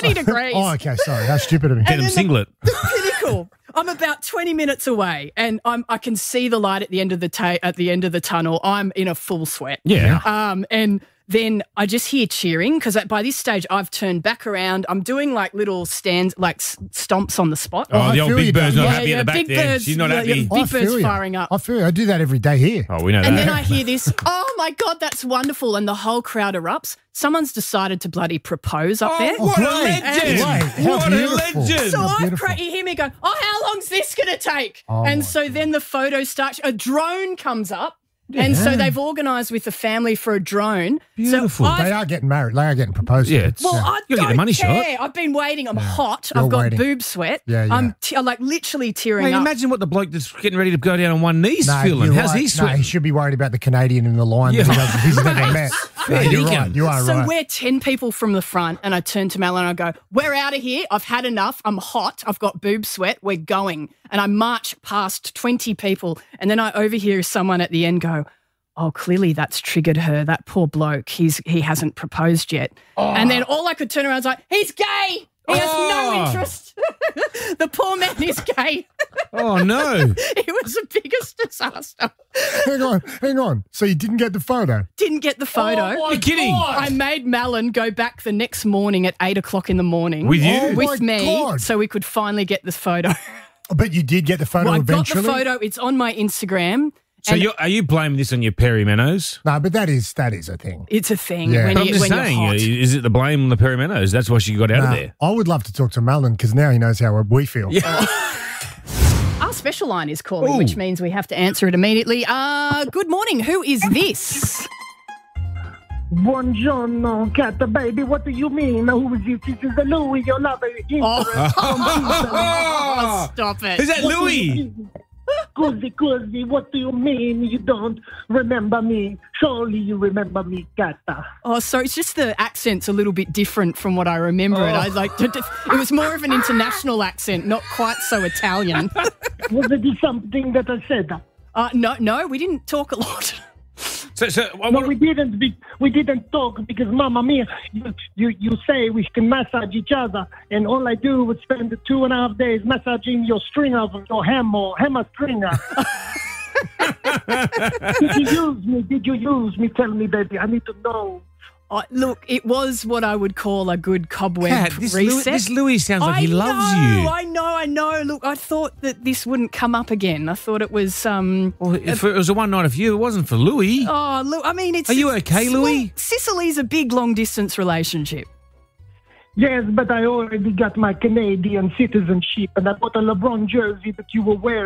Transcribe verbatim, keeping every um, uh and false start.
thirty degrees. Oh, okay, sorry. How stupid of me. Get him singlet. The pinnacle. I'm about twenty minutes away, and I'm I can see the light at the end of the ta- at the end of the tunnel. I'm in a full sweat. Yeah. Um, and then I just hear cheering because by this stage I've turned back around. I'm doing like little stands, like s- stomps on the spot. Oh, I the old feel you, Big Bird's Dave. not Yeah, happy yeah, at the back Big there. Bird's- She's not yeah, happy. yeah. I Big feel Bird's you. firing up. I feel you. I do that every day here. Oh, we know that. And then I hear this, oh my God, that's wonderful. And the whole crowd erupts. Someone's decided to bloody propose up Oh, there. what great. a legend. Great. How What a beautiful. legend. So How I beautiful. cra- you hear me go, oh, how long's this going to take? Oh, my and so then the photo starts, a drone comes up. And so they've organised with the family for a drone. Beautiful. So They I, are getting married. They are getting proposed Yeah, to. it's- well, Yeah. I You'll get don't the money care. shot. I've been waiting. I'm hot. You're I've got waiting. boob sweat. Yeah, yeah. I'm te- like literally tearing Mate, up. imagine what the bloke that's getting ready to go down on one knee's No, feeling. you're How's right. he No, sweating? he should be worried about the Canadian in the line Yeah. that he doesn't, he's never met. Fair No, you're dinkum. right. You are So right. we're ten people from the front, and I turn to Mel and I go, we're out of here. I've had enough. I'm hot. I've got boob sweat. We're going. And I march past twenty people, and then I overhear someone at the end go, oh, clearly that's triggered her. That poor bloke, he's he hasn't proposed yet. And then all I could turn around was like, he's gay. He has Oh. no interest. The poor man is gay. Oh, no. It was the biggest disaster. Hang on, hang on. So you didn't get the photo? Didn't get the photo. You're kidding. I made Malin go back the next morning at eight o'clock in the morning. With you? Oh, With my me, God. so we could finally get the photo. But you did get the photo Well, I got eventually? the photo. It's on my Instagram. So and you're, are you blaming this on your perimenose? No, but that is that is a thing. it's a thing Yeah. when, But I'm you, just when saying, you're hot. is it the blame on the perimenose? That's why she got out Nah, of there. I would love to talk to Malin because now he knows how we feel. Yeah. Our special line is calling, Ooh. which means we have to answer it immediately. Uh, good morning. Who is this? Buongiorno, Cat baby. What do you mean? Who is this? This is the Louis, your lover. Oh, Oh, stop it. is that Louis? Cozy, cozy, what do you mean you don't remember me? Surely you remember me, Kata. Oh, so it's just the accent's a little bit different from what I remember it. I like it was more of an international accent, not quite so Italian. Was it something that I said? Uh, no, no, we didn't talk a lot. So, so I No, want- we didn't. Be, we didn't talk because, Mamma Mia, you, you you say we can massage each other, and all I do was spend the two and a half days massaging your stringer of your hammer, hammer stringer. Did you use me? Did you use me? Tell me, baby. I need to know. Oh, look, it was what I would call a good cobweb Kat, this, Louis, reset. this Louis sounds like I he loves know, you. I know, I know. Look, I thought that this wouldn't come up again. I thought it was. Um, Well, if it was a one night of you, it wasn't for Louis. oh, look, I mean, it's. Are you it's- okay, Louis? well, Sicily's a big long distance relationship. Yes, but I already got my Canadian citizenship, and I bought a LeBron jersey that you were wearing.